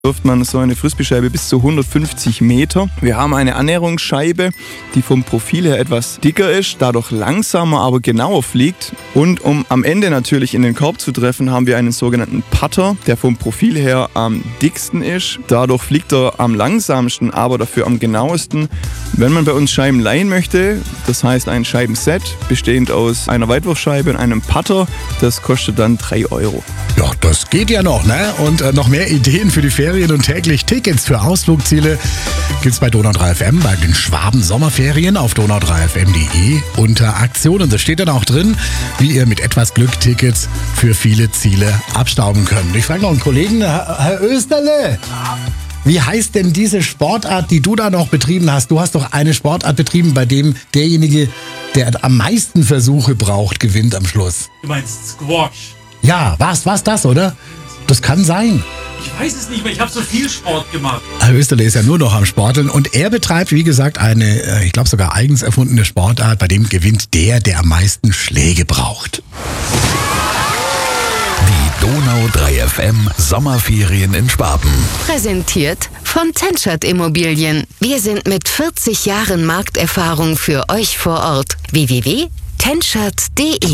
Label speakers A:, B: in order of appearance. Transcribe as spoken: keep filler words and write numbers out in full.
A: wirft man so eine Frisbeescheibe bis zu hundertfünfzig Meter. Wir haben eine Annäherungsscheibe, die vom Profil her etwas dicker ist, dadurch langsamer, aber genauer fliegt. Und um am Ende natürlich in den Korb zu treffen, haben wir einen sogenannten Putter, der vom Profil her am dicksten ist. Dadurch fliegt er am langsamsten, aber dafür am genauesten. Wenn man bei uns Scheiben leihen möchte, das heißt ein Scheibenset, bestehend aus einer Weitwurfscheibe und einem Putter, das kostet dann drei Euro.
B: Ja, das geht ja noch, ne? Und äh, noch mehr Ideen für die Ferien und täglich Tickets für Ausflugsziele gibt's bei Donau drei F M bei den Schwaben Sommerferien auf donau drei f m punkt d e unter Aktionen. Da steht dann auch drin, wie ihr mit etwas Glück Tickets für viele Ziele abstauben könnt. Ich frage noch einen Kollegen, Herr, Herr Österle, wie heißt denn diese Sportart, die du da noch betrieben hast? Du hast doch eine Sportart betrieben, bei dem derjenige, der am meisten Versuche braucht, gewinnt am Schluss.
C: Du meinst Squash?
B: Ja, war's, war's das, oder? Das kann sein.
C: Ich weiß es nicht mehr, ich habe so viel Sport gemacht.
B: Herr Österle ist ja nur noch am Sporteln und er betreibt, wie gesagt, eine, ich glaube sogar eigens erfundene Sportart, bei dem gewinnt der, der am meisten Schläge braucht.
D: Die Donau drei F M Sommerferien in Schwaben.
E: Präsentiert von Tenschert Immobilien. Wir sind mit vierzig Jahren Markterfahrung für euch vor Ort. w w w punkt tenschert punkt d e